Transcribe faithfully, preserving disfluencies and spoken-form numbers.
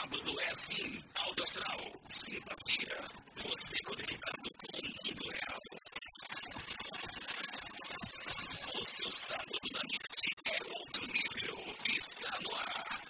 sábado é assim, alto astral, simpatia, você conectado com o mundo real. O seu sábado da noite é outro nível, está no ar.